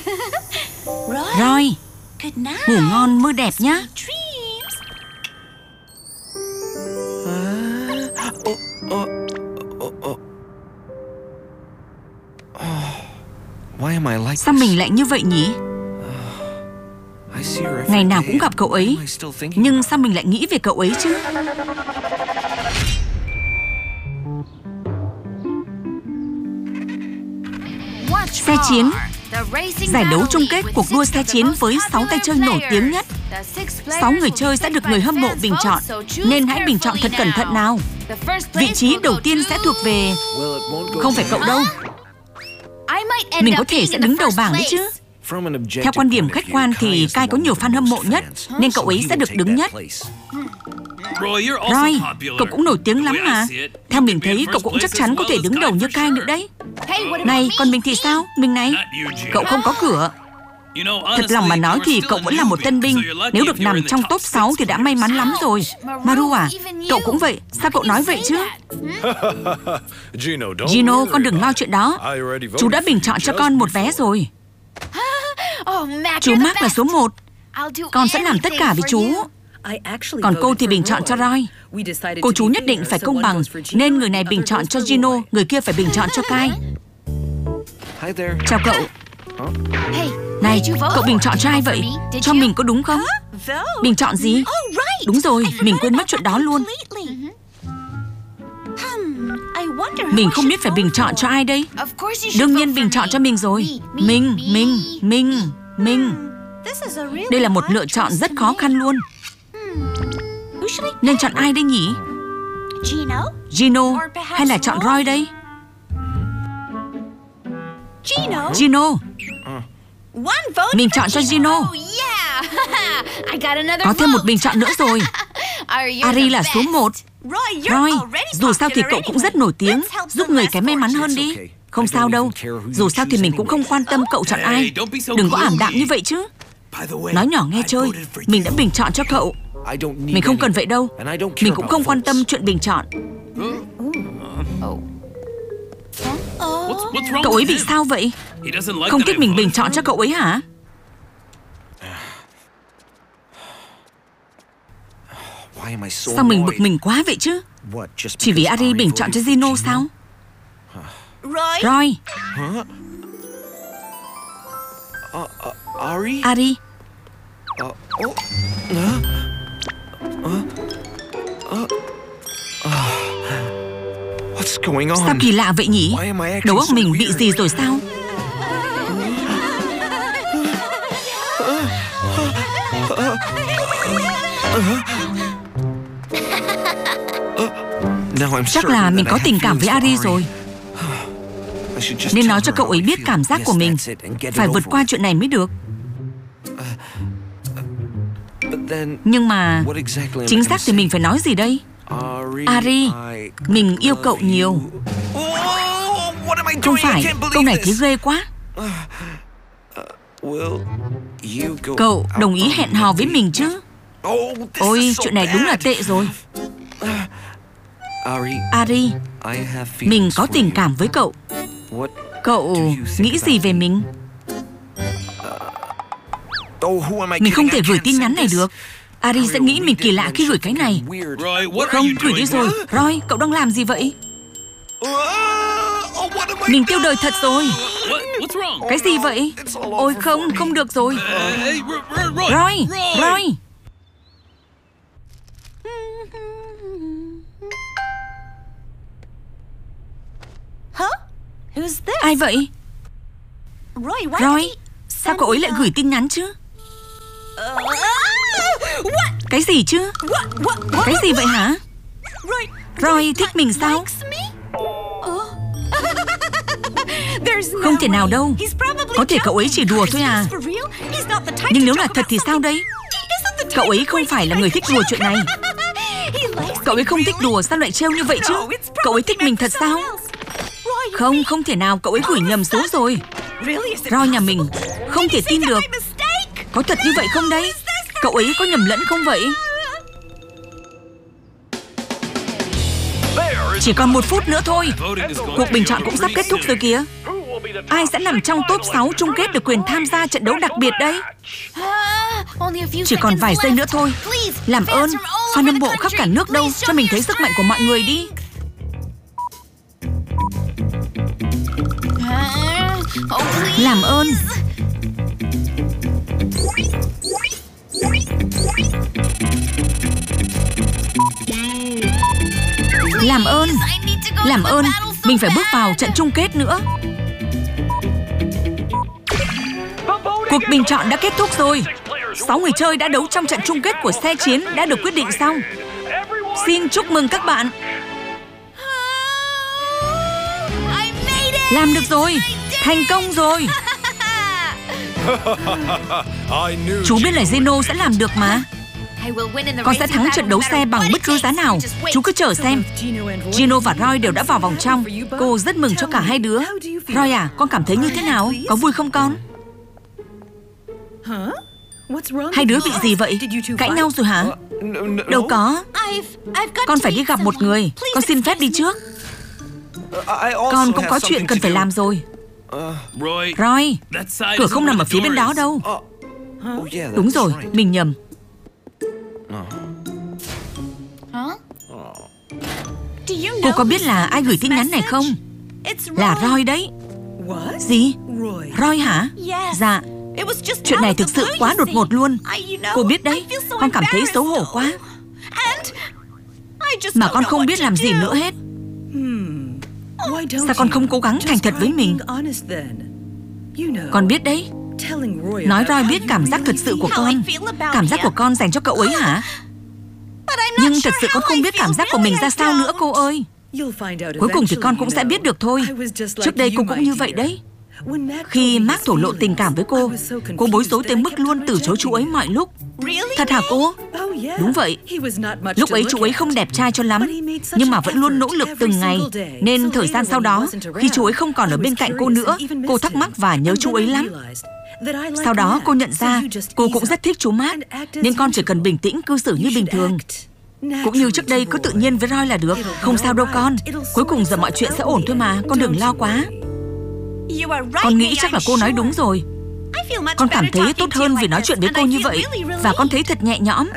Roy, ngủ ngon mơ đẹp nhá. Sao mình lại như vậy nhỉ? Ngày nào cũng gặp cậu ấy, nhưng sao mình lại nghĩ về cậu ấy chứ? Xe chiến, giải đấu chung kết cuộc đua xe chiến với 6 tay chơi nổi tiếng nhất. 6 người chơi sẽ được người hâm mộ bình chọn, nên hãy bình chọn thật cẩn thận nào. Vị trí đầu tiên sẽ thuộc về... Không phải cậu đâu. Mình có thể sẽ đứng đầu bảng đấy chứ. Theo quan điểm khách quan thì Kai có nhiều fan hâm mộ nhất, nên cậu ấy sẽ được đứng nhất. Roy, cậu cũng nổi tiếng lắm mà. Theo mình thấy cậu cũng chắc chắn có thể đứng đầu như Kai nữa đấy. Này, còn mình thì sao? Mình này, cậu không có cửa. Thật lòng mà nói thì cậu vẫn là một tân binh. Nếu được nằm trong top 6 thì đã may mắn lắm rồi. Maru à, cậu cũng vậy. Sao cậu nói vậy chứ? Gino, con đừng lo chuyện đó. Chú đã bình chọn cho con một vé rồi. Chú Mark là số 1. Con sẽ làm tất cả vì chú. Còn cô thì bình chọn cho Roy. Cô chú nhất định phải công bằng, nên người này bình chọn cho Gino, người kia phải bình chọn cho Kai. Chào cậu. Này, cậu bình chọn cho ai vậy? Cho mình có đúng không? Bình chọn gì? Đúng rồi, mình quên mất chuyện đó luôn. Mình không biết phải bình chọn cho ai đây. Đương nhiên bình chọn cho mình rồi. Mình. Đây là một lựa chọn rất khó khăn luôn. Nên chọn ai đây nhỉ? Gino hay là chọn Roy đây? Gino. Mình chọn cho Gino. Có thêm một bình chọn nữa rồi. Ari là số 1. Roy, dù sao thì cậu cũng rất nổi tiếng, giúp người cái may mắn hơn đi. Không sao đâu. Dù sao thì mình cũng không quan tâm cậu chọn ai. Đừng có ảm đạm như vậy chứ. Nói nhỏ nghe chơi, mình đã bình chọn cho cậu. Mình không cần vậy đâu. Mình cũng không quan tâm chuyện bình chọn. Cậu ấy bị sao vậy? Không thích mình bình chọn cho cậu ấy hả? Sao mình bực mình quá vậy chứ? Chỉ vì Ari bình chọn cho Gino sao? Roy. Ari. Sao kỳ lạ vậy nhỉ? Đầu óc mình bị gì rồi sao? Chắc là mình có tình cảm với Ari rồi. Nên nói cho cậu ấy biết cảm giác của mình. Phải vượt qua chuyện này mới được. Nhưng mà chính xác thì mình phải nói gì đây? Ari, mình yêu cậu nhiều. Không phải, câu này thấy ghê quá. Cậu đồng ý hẹn hò với mình chứ? Ôi, chuyện này đúng là tệ rồi. Ari, mình có tình cảm với cậu. Cậu nghĩ gì về mình? Mình không thể gửi tin nhắn này được. Ari sẽ nghĩ mình kỳ lạ khi gửi cái này. Không, gửi đi rồi. Roy, cậu đang làm gì vậy? Mình tiêu đời thật rồi. Cái gì vậy? Ôi không được rồi. Roy. Ai vậy? Roy, sao cậu ấy lại gửi tin nhắn chứ? Cái gì chứ? Cái gì vậy hả? Roy thích mình sao? Không thể nào đâu. Có thể cậu ấy chỉ đùa thôi à. Nhưng nếu là thật thì sao đây? Cậu ấy không phải là người thích đùa chuyện này. Cậu ấy không thích đùa, sao lại trêu như vậy chứ? Cậu ấy thích mình thật sao? Không thể nào, cậu ấy gửi nhầm số rồi. Roy nhà mình, không thể tin được. Có thật như vậy không đấy? Cậu ấy có nhầm lẫn không vậy? Chỉ còn 1 phút nữa thôi. Cuộc bình chọn cũng sắp kết thúc rồi kìa. ai sẽ nằm trong top 6 chung kết được quyền tham gia trận đấu đặc biệt đấy? Chỉ còn vài giây nữa thôi. Làm ơn, fan hâm mộ khắp cả nước đâu, cho mình thấy sức mạnh của mọi người đi. Làm ơn. Làm ơn. Làm ơn, mình phải bước vào trận chung kết nữa. Cuộc bình chọn đã kết thúc rồi. 6 người chơi đã đấu trong trận chung kết của xe chiến đã được quyết định xong. Xin chúc mừng các bạn. Làm được rồi. Thành công rồi. Chú biết là Gino sẽ làm được mà. Con sẽ thắng trận đấu xe bằng bất cứ giá nào. Chú cứ chờ xem. Gino và Roy đều đã vào vòng trong. Cô rất mừng cho cả hai đứa. Roy à, con cảm thấy như thế nào? Có vui không con? Hai đứa bị gì vậy? Cãi nhau rồi hả? Đâu có. Con phải đi gặp một người. Con xin phép đi trước. Con cũng có chuyện cần phải làm rồi. Roy, cửa không nằm ở phía bên đó đâu. Đúng rồi, mình nhầm. Cô có biết là ai gửi tin nhắn này không? Là Roy đấy. Gì? Roy hả? Dạ. Chuyện này thực sự quá đột ngột luôn. Cô biết đấy, con cảm thấy xấu hổ quá. Mà con không biết làm gì nữa hết. Sao con không cố gắng thành thật với mình? Con biết đấy. Nói Roy biết cảm giác thật sự của con. Cảm giác của con dành cho cậu ấy hả? Nhưng thật sự con không biết cảm giác của mình ra sao nữa cô ơi. Cuối cùng thì con cũng sẽ biết được thôi. Trước đây cô cũng như vậy đấy. Khi Mark thổ lộ tình cảm với cô bối rối tới mức luôn từ chối chú ấy mọi lúc. Thật hả cô? Đúng vậy. Lúc ấy chú ấy không đẹp trai cho lắm, nhưng mà vẫn luôn nỗ lực từng ngày. Nên thời gian sau đó, khi chú ấy không còn ở bên cạnh cô nữa, cô thắc mắc và nhớ chú ấy lắm. Sau đó cô nhận ra cô cũng rất thích chú Mark, nên con chỉ cần bình tĩnh cư xử như bình thường. Cũng như trước đây cứ tự nhiên với Roy là được. Không sao đâu con. Cuối cùng giờ mọi chuyện sẽ ổn thôi mà. Con đừng lo quá. Con nghĩ chắc là cô nói đúng rồi. Con cảm thấy tốt hơn vì nói chuyện với cô như vậy. Và con thấy thật nhẹ nhõm.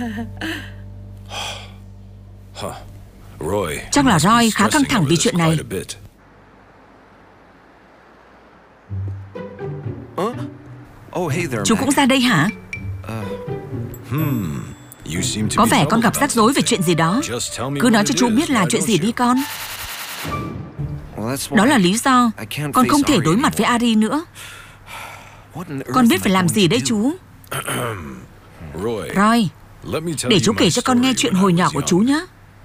Chắc là Roy khá căng thẳng vì chuyện này. Chú cũng ra đây hả? Có vẻ con gặp rắc rối về chuyện gì đó. Cứ nói cho chú biết là chuyện gì đi con. Đó là lý do con không thể đối mặt với Ari nữa. Con biết phải làm gì đây chú? Roy, để chú kể cho con nghe chuyện hồi nhỏ của chú nhé.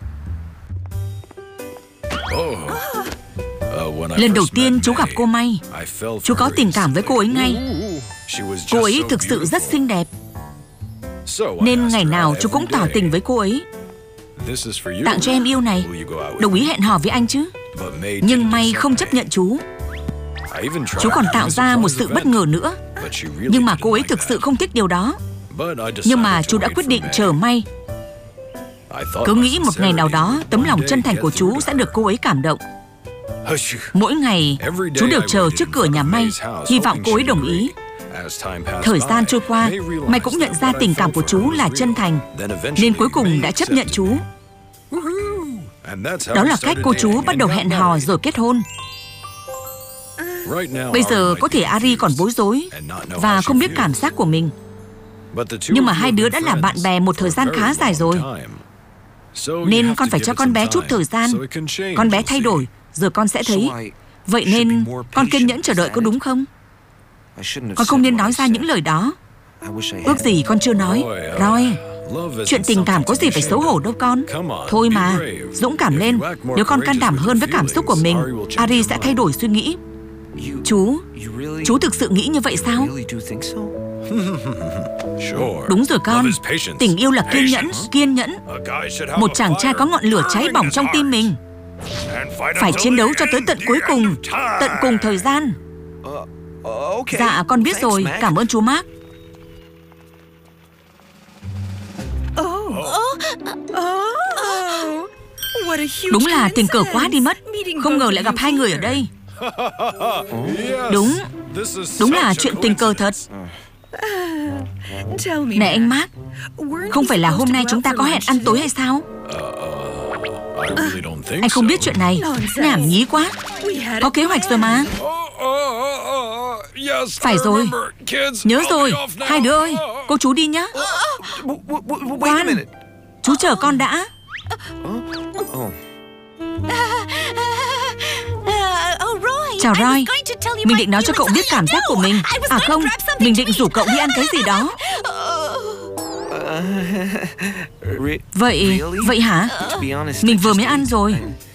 Lần đầu tiên chú gặp cô May, chú có tình cảm với cô ấy ngay. Cô ấy thực sự rất xinh đẹp, nên ngày nào chú cũng tỏ tình với cô ấy. Tặng cho em yêu này. Đồng ý hẹn hò với anh chứ? Nhưng May không chấp nhận chú. Chú còn tạo ra một sự bất ngờ nữa. Nhưng mà cô ấy thực sự không thích điều đó. Nhưng mà chú đã quyết định chờ May. Cứ nghĩ một ngày nào đó tấm lòng chân thành của chú sẽ được cô ấy cảm động. Mỗi ngày chú đều chờ trước cửa nhà May, hy vọng cô ấy đồng ý. Thời gian trôi qua, May cũng nhận ra tình cảm của chú là chân thành, nên cuối cùng đã chấp nhận chú. Đó là cách cô chú bắt đầu hẹn hò rồi kết hôn. Bây giờ có thể Ari còn bối rối và không biết cảm giác của mình. Nhưng mà hai đứa đã là bạn bè một thời gian khá dài rồi, nên con phải cho con bé chút thời gian. Con bé thay đổi, rồi con sẽ thấy. Vậy nên con kiên nhẫn chờ đợi có đúng không? Con không nên nói ra những lời đó. Ước gì con chưa nói. Roy, chuyện tình cảm có gì phải xấu hổ đâu con. Thôi mà, dũng cảm lên. Nếu con can đảm hơn với cảm xúc của mình, Ari sẽ thay đổi suy nghĩ. Chú thực sự nghĩ như vậy sao? Đúng rồi con. Tình yêu là kiên nhẫn. Một chàng trai có ngọn lửa cháy bỏng trong tim mình, phải chiến đấu cho tới tận cuối cùng, tận cùng thời gian. Dạ con biết rồi, cảm ơn chú Mark. Đúng là tình cờ quá đi mất. Không ngờ lại gặp hai người ở đây. Đúng là chuyện tình cờ thật. Này anh Mark, không phải là hôm nay chúng ta có hẹn ăn tối hay sao? Anh không biết chuyện này. Nhảm nhí quá. Có kế hoạch rồi mà. Phải rồi. Nhớ rồi. Hai đứa ơi, cô chú đi nhá. Khoan, chú chờ con đã. Chào Roy. Mình định nói cho cậu biết cảm giác của mình. À không, mình định rủ cậu đi ăn cái gì đó. Vậy hả? Mình vừa mới ăn rồi.